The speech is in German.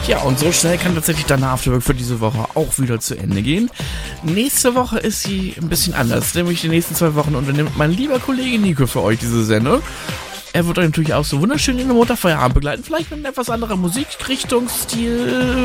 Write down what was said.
Ja, und so schnell kann tatsächlich der Afterwork für diese Woche auch wieder zu Ende gehen. Nächste Woche ist sie ein bisschen anders, nämlich die nächsten 2 Wochen unternimmt mein lieber Kollege Nico für euch diese Sendung. Er wird euch natürlich auch so wunderschön in der Motorfeierabend begleiten, vielleicht mit einer etwas anderer Musikrichtung, Stil,